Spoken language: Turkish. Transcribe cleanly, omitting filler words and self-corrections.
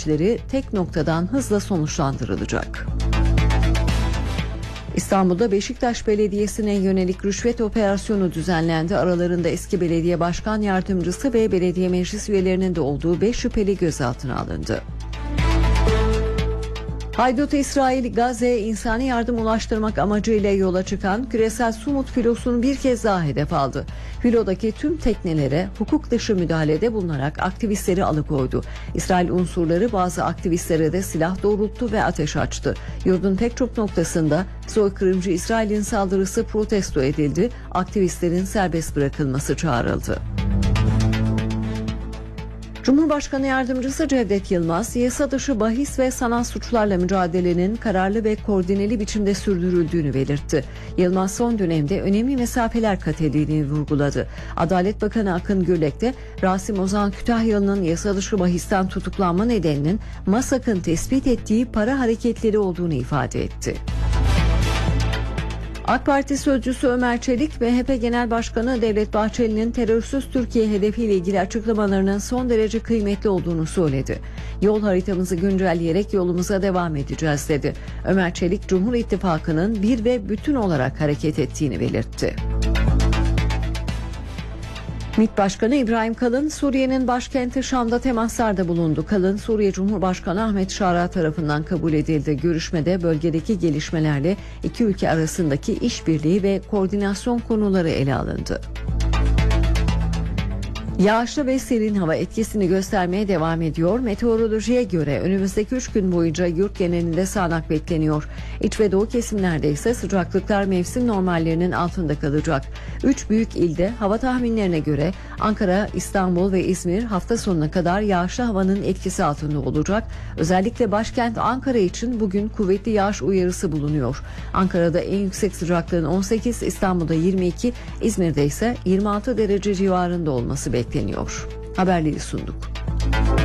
işleri tek noktadan hızla sonuçlandırılacak. İstanbul'da Beşiktaş Belediyesi'ne yönelik rüşvet operasyonu düzenlendi. Aralarında eski belediye başkan yardımcısı ve belediye meclis üyelerinin de olduğu 5 şüpheli gözaltına alındı. Haydut İsrail, Gazze'ye insani yardım ulaştırmak amacıyla yola çıkan küresel Sumut filosunu bir kez daha hedef aldı. Filodaki tüm teknelere hukuk dışı müdahalede bulunarak aktivistleri alıkoydu. İsrail unsurları bazı aktivistlere de silah doğrulttu ve ateş açtı. Yurdun pek çok noktasında soykırımcı İsrail'in saldırısı protesto edildi. Aktivistlerin serbest bırakılması çağrıldı. Cumhurbaşkanı Yardımcısı Cevdet Yılmaz, yasa dışı bahis ve sanal suçlarla mücadelenin kararlı ve koordineli biçimde sürdürüldüğünü belirtti. Yılmaz son dönemde önemli mesafeler kat edildiğini vurguladı. Adalet Bakanı Akın Gürlek de Rasim Ozan Kütahyalı'nın yasa dışı bahisten tutuklanma nedeninin MASAK'ın tespit ettiği para hareketleri olduğunu ifade etti. AK Parti sözcüsü Ömer Çelik, MHP Genel Başkanı Devlet Bahçeli'nin terörsüz Türkiye hedefiyle ilgili açıklamalarının son derece kıymetli olduğunu söyledi. Yol haritamızı güncelleyerek yolumuza devam edeceğiz dedi. Ömer Çelik, Cumhur İttifakı'nın bir ve bütün olarak hareket ettiğini belirtti. MİT Başkanı İbrahim Kalın, Suriye'nin başkenti Şam'da temaslarda bulundu. Kalın, Suriye Cumhurbaşkanı Ahmet Şara tarafından kabul edildi. Görüşmede bölgedeki gelişmelerle iki ülke arasındaki işbirliği ve koordinasyon konuları ele alındı. Yağışlı ve serin hava etkisini göstermeye devam ediyor. Meteorolojiye göre önümüzdeki 3 gün boyunca yurt genelinde sağanak bekleniyor. İç ve doğu kesimlerde ise sıcaklıklar mevsim normallerinin altında kalacak. 3 büyük ilde hava tahminlerine göre Ankara, İstanbul ve İzmir hafta sonuna kadar yağışlı havanın etkisi altında olacak. Özellikle başkent Ankara için bugün kuvvetli yağış uyarısı bulunuyor. Ankara'da en yüksek sıcaklığın 18, İstanbul'da 22, İzmir'de ise 26 derece civarında olması bekleniyor. Haberleri sunduk.